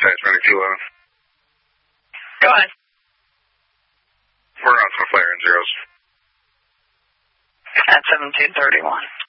dispatch running 211. Go ahead. We're on for flare and zeros. At 1731.